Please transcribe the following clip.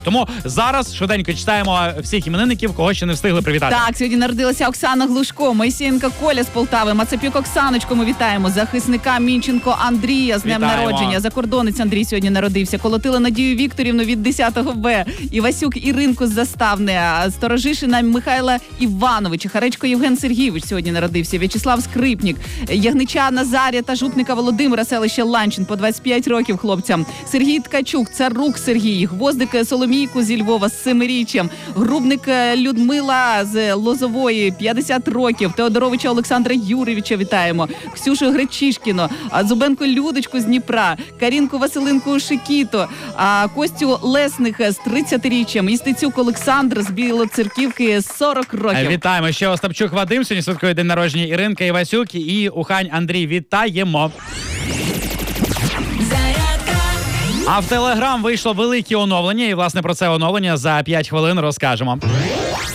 Тому зараз швиденько читаємо всіх іменинників, кого ще не встигли привітати. Так, сьогодні народилася Оксана Глушко, Моїсеєнко Коля з Полтави, Мацепюк Оксаночку ми вітаємо, захисника Мінченко Андрія з днем Вітаємо. народження, закордонець Андрій сьогодні народився, Колотила Надію Вікторівну від 10-го Б, Івасюк Іринку з Заставне, Сторожишина Михайла Івановича, Харечко Євген Сергійович сьогодні народився, В'ячеслав Скрипнік, Ягнича Назарія та Жупника Володимира, селище Ланчин, по 25 років хлопцям, Сергій Ткачук, Царук Сергій, Гвоздик Соломійку зі Львова з 7-річчям, Грубник Людмила з Лозової, 50 років, Теодоровича Олександра Юрійовича вітаємо, Ксюшу Гречишкіну, Зубенко Людочку з Дніпра, Карінку Василинку Шикіто, Костю Лесних з 30-річчям, Істицюк Олександр з Білоцерківки з 40 років. Вітаємо. Ще Остапчук Вадим сьогодні святкує день народження, Іринка Івасюк і Ухань Андрій. Вітаємо. А в Телеграм вийшло велике оновлення, і, власне, про це оновлення за 5 хвилин розкажемо.